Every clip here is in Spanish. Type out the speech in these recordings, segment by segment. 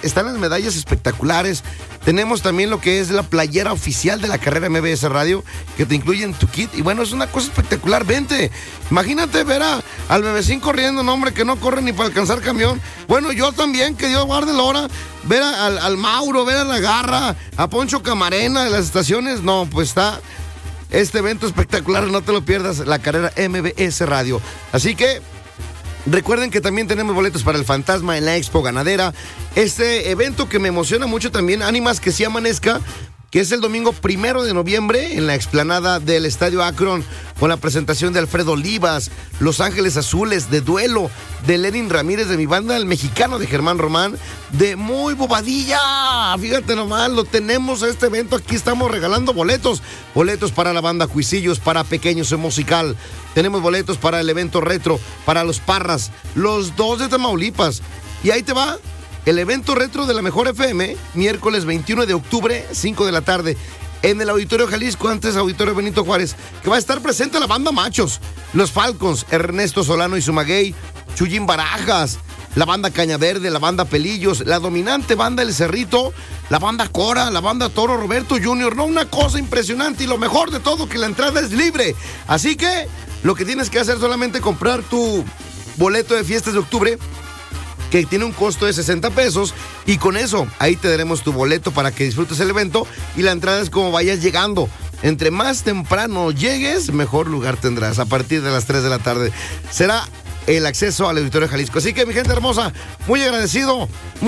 están las medallas espectaculares. Tenemos también lo que es la playera oficial de la carrera MBS Radio, que te incluye en tu kit. Y bueno, es una cosa espectacular. Vente, imagínate ver al bebecín corriendo, no, hombre, que no corre ni para alcanzar camión. Bueno, yo también, que Dios guarde la hora. Ver al Mauro, ver a la Garra, a Poncho Camarena de las estaciones. No, pues está este evento espectacular, no te lo pierdas, la carrera MBS Radio. Así que recuerden que también tenemos boletos para el Fantasma en la Expo Ganadera. Este evento que me emociona mucho también, Ánimas que sí amanezca, que es el domingo 1 de noviembre en la explanada del Estadio Akron, con la presentación de Alfredo Olivas, Los Ángeles Azules, de Duelo, de Lenin Ramírez, de mi banda El Mexicano, de Germán Román, de Muy Bobadilla. Fíjate nomás, lo tenemos a este evento, aquí estamos regalando boletos para la banda Cuisillos, para Pequeños en Musical. Tenemos boletos para el evento retro, para los Parras, los dos de Tamaulipas. Y ahí te va el evento retro de la Mejor FM, miércoles 21 de octubre, 5 de la tarde, en el Auditorio Jalisco, antes Auditorio Benito Juárez, que va a estar presente la banda Machos, los Falcons, Ernesto Solano y Sumaguey, Chuyín Barajas, la banda Caña Verde, la banda Pelillos, la dominante banda El Cerrito, la banda Cora, la banda Toro Roberto Jr., no, una cosa impresionante, y lo mejor de todo, que la entrada es libre. Así que lo que tienes que hacer es solamente comprar tu boleto de fiestas de octubre, que tiene un costo de 60 pesos, y con eso ahí te daremos tu boleto para que disfrutes el evento, y la entrada es como vayas llegando. Entre más temprano llegues, mejor lugar tendrás. A partir de las 3 de la tarde será el acceso al Auditorio Jalisco. Así que, mi gente hermosa, muy agradecido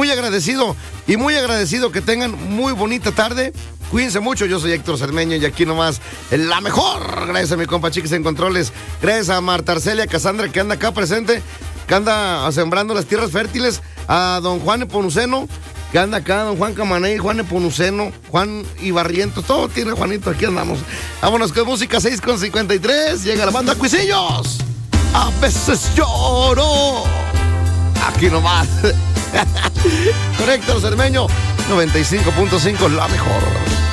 y muy agradecido que tengan muy bonita tarde. Cuídense mucho, yo soy Héctor Cermeño y aquí nomás la mejor. Gracias a mi compa Chiquis en controles, gracias a Marta Arcelia Casandra que anda acá presente, que anda sembrando las tierras fértiles, a don Juan Eponuceno, que anda acá, don Juan Camaney, Juan Eponuceno, Juan Ibarrientos, todo tiene Juanito, aquí andamos. Vámonos con música, 6:53, llega la banda Cuisillos. A veces lloro. Aquí nomás. Con Héctor Cermeño, 95.5, la mejor.